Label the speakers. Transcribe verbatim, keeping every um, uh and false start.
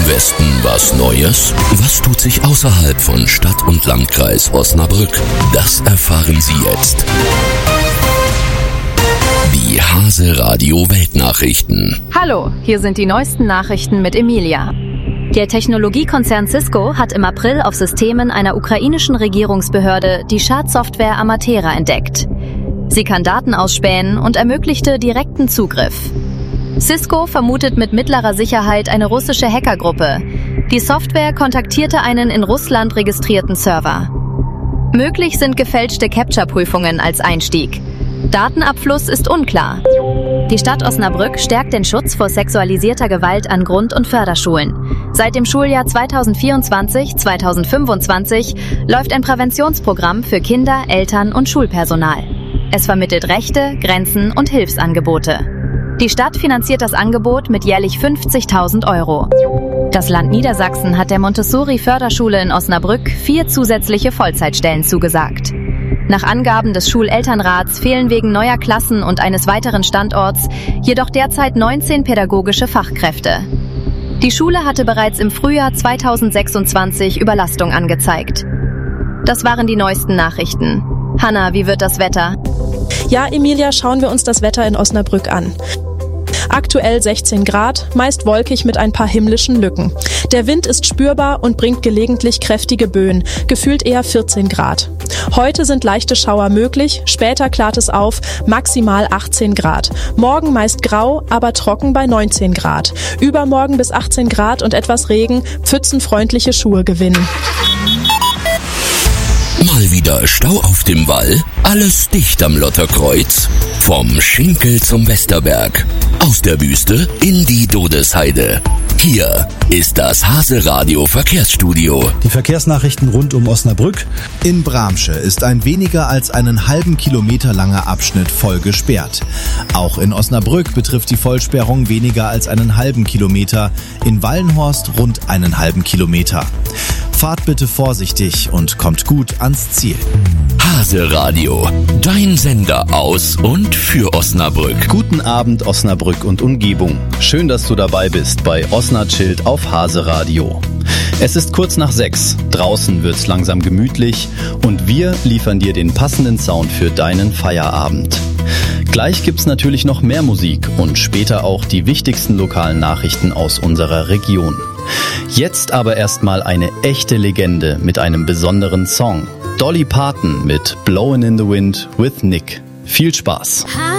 Speaker 1: Im Westen was Neues? Was tut sich außerhalb von Stadt und Landkreis Osnabrück? Das erfahren Sie jetzt. Die Hase Radio Weltnachrichten.
Speaker 2: Hallo, hier sind die neuesten Nachrichten mit Emilia. Der Technologiekonzern Cisco hat im April auf Systemen einer ukrainischen Regierungsbehörde die Schadsoftware Amatera entdeckt. Sie kann Daten ausspähen und ermöglichte direkten Zugriff. Cisco vermutet mit mittlerer Sicherheit eine russische Hackergruppe. Die Software kontaktierte einen in Russland registrierten Server. Möglich sind gefälschte Captcha-Prüfungen als Einstieg. Datenabfluss ist unklar. Die Stadt Osnabrück stärkt den Schutz vor sexualisierter Gewalt an Grund- und Förderschulen. Seit dem Schuljahr zweitausendvierundzwanzig zweitausendfünfundzwanzig läuft ein Präventionsprogramm für Kinder, Eltern und Schulpersonal. Es vermittelt Rechte, Grenzen und Hilfsangebote. Die Stadt finanziert das Angebot mit jährlich fünfzigtausend Euro. Das Land Niedersachsen hat der Montessori-Förderschule in Osnabrück vier zusätzliche Vollzeitstellen zugesagt. Nach Angaben des Schulelternrats fehlen wegen neuer Klassen und eines weiteren Standorts jedoch derzeit neunzehn pädagogische Fachkräfte. Die Schule hatte bereits im Frühjahr zweitausendsechsundzwanzig Überlastung angezeigt. Das waren die neuesten Nachrichten. Hanna, wie wird das Wetter?
Speaker 3: Ja, Emilia, schauen wir uns das Wetter in Osnabrück an. Aktuell sechzehn Grad, meist wolkig mit ein paar himmlischen Lücken. Der Wind ist spürbar und bringt gelegentlich kräftige Böen, gefühlt eher vierzehn Grad. Heute sind leichte Schauer möglich, später klart es auf, maximal achtzehn Grad. Morgen meist grau, aber trocken bei neunzehn Grad. Übermorgen bis achtzehn Grad und etwas Regen, pfützenfreundliche Schuhe gewinnen.
Speaker 1: Mal wieder Stau auf dem Wall? Alles dicht am Lotterkreuz? Vom Schinkel zum Westerberg. Aus der Wüste in die Dodesheide. Hier ist das Hase Radio Verkehrsstudio.
Speaker 4: Die Verkehrsnachrichten rund um Osnabrück.
Speaker 5: In Bramsche ist ein weniger als einen halben Kilometer langer Abschnitt voll gesperrt. Auch in Osnabrück betrifft die Vollsperrung weniger als einen halben Kilometer. In Wallenhorst rund einen halben Kilometer. Fahrt bitte vorsichtig und kommt gut ans Ziel.
Speaker 1: Hase Radio, dein Sender aus und für Osnabrück.
Speaker 6: Guten Abend Osnabrück und Umgebung. Schön, dass du dabei bist bei Osnachild auf Hase Radio. Es ist kurz nach sechs, draußen wird's langsam gemütlich und wir liefern dir den passenden Sound für deinen Feierabend. Gleich gibt's natürlich noch mehr Musik und später auch die wichtigsten lokalen Nachrichten aus unserer Region. Jetzt aber erstmal eine echte Legende mit einem besonderen Song. Dolly Parton mit Blowin' in the Wind with Nick. Viel Spaß!